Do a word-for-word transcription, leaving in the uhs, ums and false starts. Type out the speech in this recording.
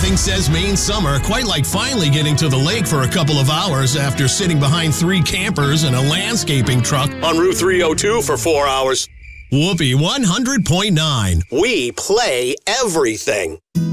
nothing says Maine summer quite like finally getting to the lake for a couple of hours after sitting behind three campers and a landscaping truck on Route three oh two for four hours. Whoopee one hundred point nine. We play everything.